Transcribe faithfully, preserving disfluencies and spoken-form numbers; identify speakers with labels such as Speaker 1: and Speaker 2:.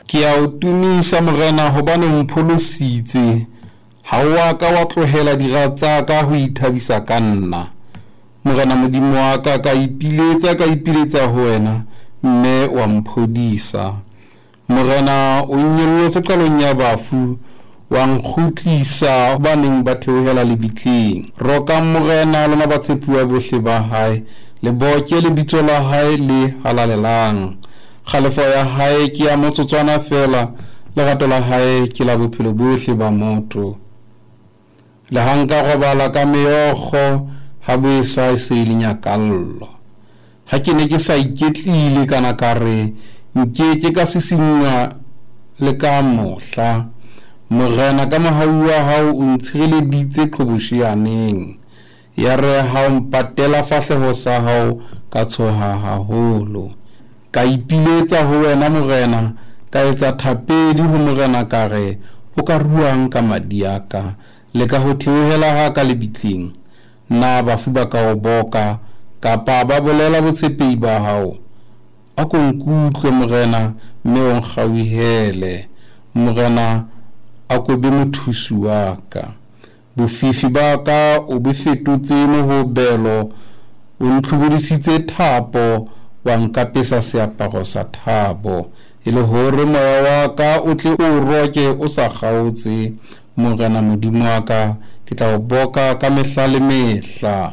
Speaker 1: Ke a o tumisa morena hobane mpholositse, ha wa ka wa tlohela dira tsa ka ho ithabisa ka nna. Morena Modimo wa ka, ka ipiletsa ka ipiletsa ho wena, mme wa mphodisa. Morena o nyollotse qalong ya bafu, wa nkgutlisa ho baneng ba theohela lebitleng. Roka morena lona ba tshepuwa bohle ba hae, le boke lebitso la hae le halalelang. Kgalefo ya hae ke ya motsotswana fela, lerato la hae ke la bophelo bohle ba motho. Le ha nka robala ka meokgo, ha bo sa se le nyakallo. Ha ke ne ke sa iketlile kana ka re, nkeke ka sisinngwa le ka mohla. Morena ka mohau wa hao o ntshireleditse qhoboshianeng. Ya re ha o mpatela fahleho sa hao ka tshoha haholo. Ka ipiletsa ho wena morena, ka etsa thapedi ho morena ka re, o ka ruang ka madi a ka, le ka ho theohela ha ka lebitleng. Na bafu ba ka o boka, kapa ba bolela botshepehi ba hao. A ko nkutlwe morena, mme o nkgauhele. Morena a ko be mothusi wa ka. Bofifi ba ka o be fetotse mohobelo, o ntlhobodisitse thapo, wa nkapesa seaparo sa thabo. E le hore moya wa ka o tle o roke o sa kgaotse. Morena Modimo wa ka, ke tla o boka ka mehla le mehla.